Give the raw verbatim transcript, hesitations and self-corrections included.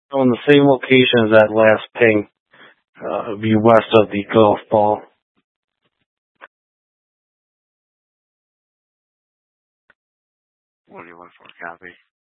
On the same location as that last ping. Uh, it would be west of the golf ball. one one four, copy.